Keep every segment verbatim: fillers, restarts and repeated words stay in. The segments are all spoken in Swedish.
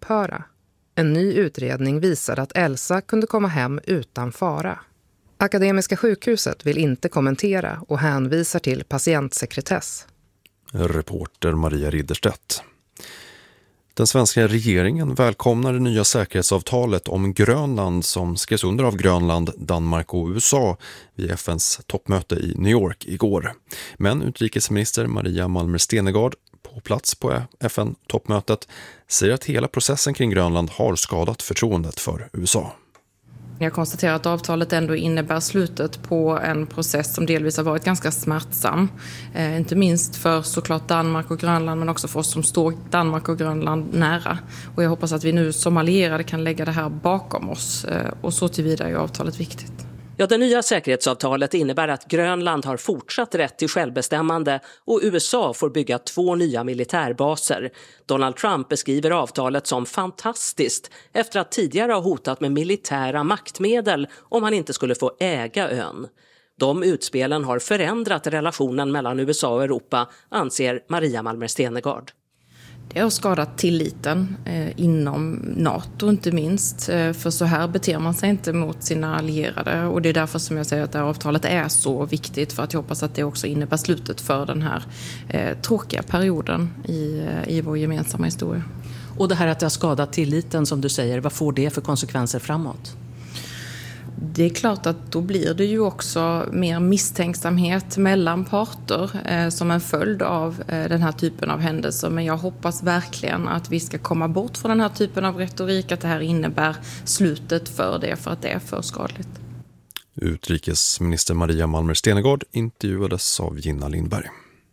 upphöra. En ny utredning visade att Elsa kunde komma hem utan fara. Akademiska sjukhuset vill inte kommentera och hänvisar till patientsekretess. Reporter Maria Ridderstedt. Den svenska regeringen välkomnar det nya säkerhetsavtalet om Grönland som skrevs under av Grönland, Danmark och U S A vid F N:s toppmöte i New York igår. Men utrikesminister Maria Malmer Stenergard på plats på F N-toppmötet säger att hela processen kring Grönland har skadat förtroendet för U S A. Jag konstaterar att avtalet ändå innebär slutet på en process som delvis har varit ganska smärtsam. Eh, inte minst för såklart Danmark och Grönland, men också för oss som står Danmark och Grönland nära. Och jag hoppas att vi nu som allierade kan lägga det här bakom oss. Eh, och så tillvida är avtalet viktigt. Ja, det nya säkerhetsavtalet innebär att Grönland har fortsatt rätt till självbestämmande och U S A får bygga två nya militärbaser. Donald Trump beskriver avtalet som fantastiskt efter att tidigare ha hotat med militära maktmedel om han inte skulle få äga ön. De utspelen har förändrat relationen mellan U S A och Europa, anser Maria Malmer Stenergard. Det har skadat tilliten eh, inom NATO inte minst. Eh, för så här beter man sig inte mot sina allierade. Och det är därför som jag säger att det här avtalet är så viktigt. För att jag hoppas att det också innebär slutet för den här eh, tråkiga perioden i, eh, i vår gemensamma historia. Och det här att det har skadat tilliten som du säger, vad får det för konsekvenser framåt? Det är klart att då blir det ju också mer misstänksamhet mellan parter eh, som en följd av eh, den här typen av händelser. Men jag hoppas verkligen att vi ska komma bort från den här typen av retorik, att det här innebär slutet för det, för att det är för skadligt. Utrikesminister Maria Malmer Stenergard intervjuades av Gina Lindberg.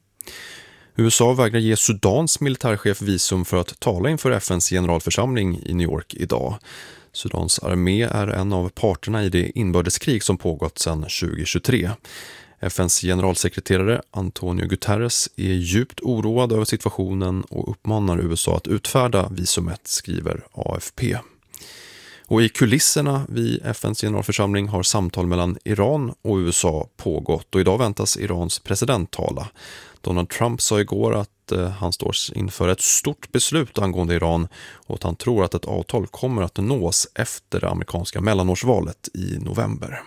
U S A vägrar ge Sudans militärchef visum för att tala inför F N:s generalförsamling i New York idag. Sudans armé är en av parterna i det inbördeskrig som pågått sedan tjugohundratjugotre. F N:s generalsekreterare Antonio Guterres är djupt oroad över situationen och uppmanar U S A att utfärda visumet, skriver A F P. Och i kulisserna vid F N:s generalförsamling har samtal mellan Iran och U S A pågått och idag väntas Irans president tala. Donald Trump sa igår att eh, han står inför ett stort beslut angående Iran och att han tror att ett avtal kommer att nås efter det amerikanska mellanårsvalet i november.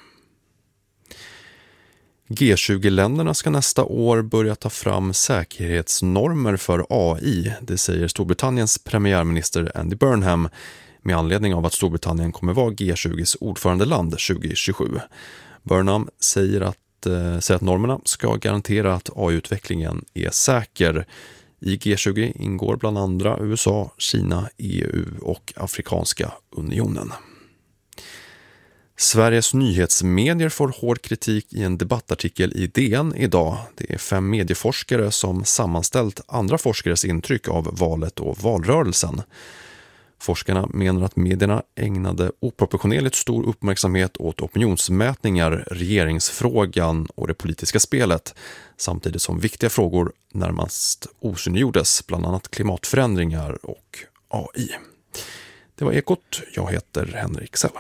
G tjugo-länderna ska nästa år börja ta fram säkerhetsnormer för A I, det säger Storbritanniens premiärminister Andy Burnham med anledning av att Storbritannien kommer vara G tjugos ordförandeland tjugohundratjugosju. Burnham säger att säger att normerna ska garantera att A I-utvecklingen är säker. I G tjugo ingår bland andra U S A, Kina, E U och Afrikanska unionen. Sveriges nyhetsmedier får hård kritik i en debattartikel i D N idag. Det är fem medieforskare som sammanställt andra forskares intryck av valet och valrörelsen. Forskarna menar att medierna ägnade oproportionerligt stor uppmärksamhet åt opinionsmätningar, regeringsfrågan och det politiska spelet, samtidigt som viktiga frågor närmast osynliggjordes, bland annat klimatförändringar och A I. Det var Ekot. Jag heter Henrik Sell.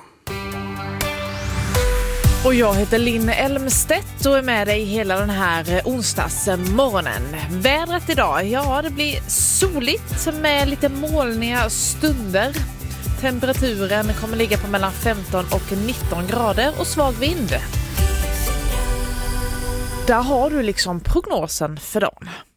Och jag heter Linn Elmstedt och är med dig hela den här onsdagsmorgonen. Vädret idag, ja det blir soligt med lite molniga stunder. Temperaturen kommer ligga på mellan femton och nitton grader och svag vind. Där har du liksom prognosen för dagen.